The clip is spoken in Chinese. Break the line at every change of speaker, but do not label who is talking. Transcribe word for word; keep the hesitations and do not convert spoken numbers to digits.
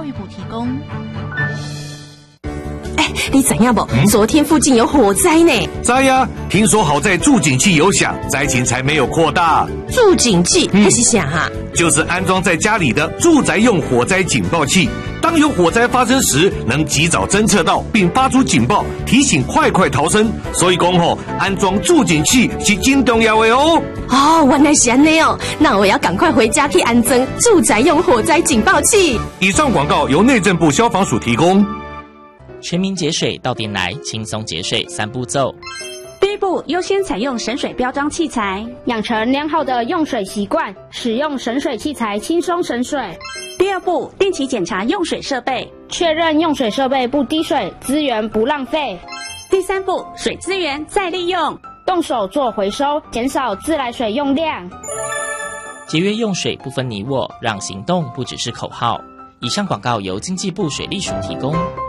育部提供。
哎，你知影不？嗯、昨天附近有火灾呢。
知呀，听说好在助警器有响，灾情才没有扩大。
助警器还是啥哈？
就是安装在家里的住宅用火灾警报器。当有火灾发生时，能及早侦测到并发出警报，提醒快快逃生。所以讲吼，安装助警器是真重要的哦。
哦，原来是安尼哦，那我要赶快回家去安装住宅用火灾警报器。
以上广告由内政部消防署提供。
全民节水到店来，轻松节水三步骤。
第一步，优先采用省水标章器材，养成良好的用水习惯，使用省水器材轻松省水。
第二步，定期检查用水设备，
确认用水设备不滴水，资源不浪费。
第三步，水资源再利用，
动手做回收，减少自来水用量。
节约用水不分你我，让行动不只是口号。以上广告由经济部水利署提供。